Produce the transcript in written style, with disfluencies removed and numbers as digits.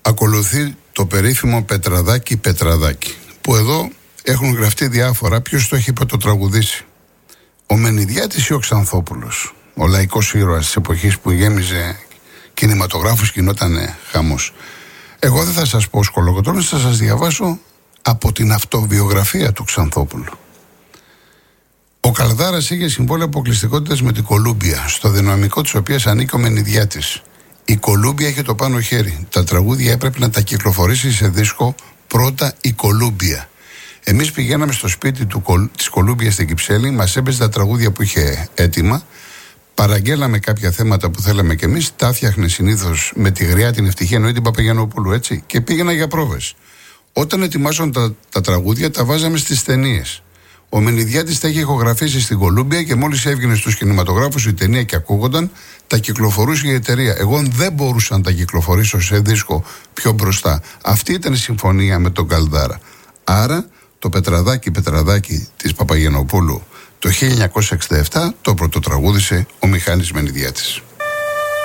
Ακολουθεί το περίφημο Πετραδάκι, που εδώ έχουν γραφτεί διάφορα. Ποιος το έχει πρωτοτραγουδήσει? Ο Μενιδιάτης ή ο Ξανθόπουλος, ο λαϊκός ήρωας της εποχής που γέμιζε κινηματογράφους, γινότανε χαμός. Εγώ δεν θα σας πω σκολοκοτρώνες, θα σας διαβάσω από την αυτοβιογραφία του Ξανθόπουλου. Ο Καλδάρας είχε συμβόλαιο αποκλειστικότητας με την Κολούμπια, στο δυναμικό της οποίας ανήκει ο Μενιδιάτης. Η Κολούμπια είχε το πάνω χέρι. Τα τραγούδια έπρεπε να τα κυκλοφορήσει σε δίσκο πρώτα η Κολούμπια. Εμείς πηγαίναμε στο σπίτι της Κολούμπια στην Κυψέλη, μας έπαιζε τα τραγούδια που είχε έτοιμα, παραγγέλαμε κάποια θέματα που θέλαμε κι εμείς, τα φτιάχνε συνήθως με τη γριά, την Ευτυχία, εννοεί την Παπαγιαννοπούλου, έτσι, και πήγαινα για πρόβες. Όταν ετοιμάζονταν τα τραγούδια, τα βάζαμε στις ταινίες. Ο Μενιδιάτης τα είχε ηχογραφήσει στην Κολούμπια και μόλις έβγαινε στους κινηματογράφους η ταινία και ακούγονταν, τα κυκλοφορούσε η εταιρεία. Εγώ δεν μπορούσα να τα κυκλοφορήσω σε δίσκο πιο μπροστά. Αυτή ήταν η συμφωνία με τον Καλδάρα. Άρα το Πετραδάκι της Παπαγιαννοπούλου το 1967 το πρωτοτραγούδισε ο Μιχάλης Μενιδιάτης.